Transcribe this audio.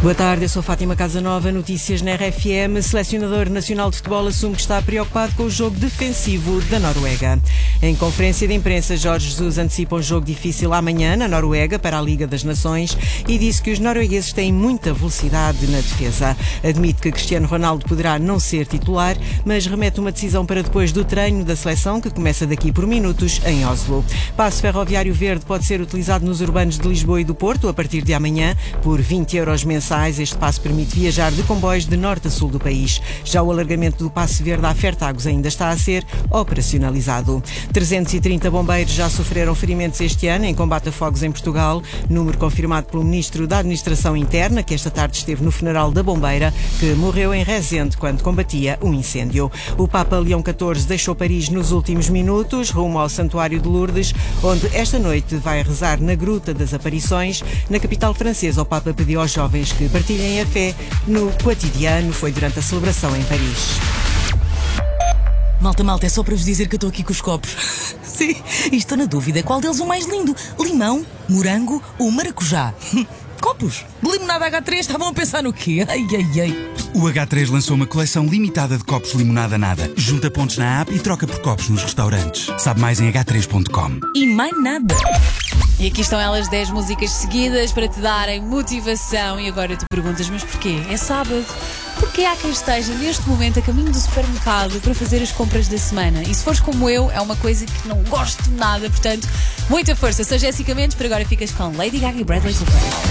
Boa tarde, eu sou Fátima Casanova, notícias na RFM. Selecionador nacional de futebol assume que está preocupado com o jogo defensivo da Noruega. Em conferência de imprensa, Jorge Jesus antecipa um jogo difícil amanhã na Noruega para a Liga das Nações e disse que os noruegueses têm muita velocidade na defesa. Admite que Cristiano Ronaldo poderá não ser titular, mas remete uma decisão para depois do treino da seleção, que começa daqui por minutos em Oslo. Passe ferroviário verde pode ser utilizado nos urbanos de Lisboa e do Porto a partir de amanhã por 20 euros mensais. Este passe permite viajar de comboios de norte a sul do país. Já o alargamento do passe verde à Fertagos ainda está a ser operacionalizado. 330 bombeiros já sofreram ferimentos este ano em combate a fogos em Portugal, número confirmado pelo Ministro da Administração Interna, que esta tarde esteve no funeral da bombeira, que morreu em Rezende quando combatia um incêndio. O Papa Leão XIV deixou Paris nos últimos minutos, rumo ao Santuário de Lourdes, onde esta noite vai rezar na Gruta das Aparições. Na capital francesa, o Papa pediu aos jovens que partilhem a fé no cotidiano. Foi durante a celebração em Paris. Malta, é só para vos dizer que eu estou aqui com os copos. Sim, e estou na dúvida qual deles o mais lindo. Limão, morango ou maracujá? Copos de limonada H3, estavam a pensar no quê? Ai. O H3 lançou uma coleção limitada de copos limonada nada. Junta pontos na app e troca por copos nos restaurantes. Sabe mais em h3.com. E mais nada. E aqui estão elas, 10 músicas seguidas para te darem motivação. E agora tu perguntas, mas porquê? É sábado. Porquê há quem esteja neste momento a caminho do supermercado para fazer as compras da semana? E se fores como eu, é uma coisa que não gosto nada. Portanto, muita força. Sou Jéssica Mendes, por agora ficas com Lady Gaga e Bradley Cooper.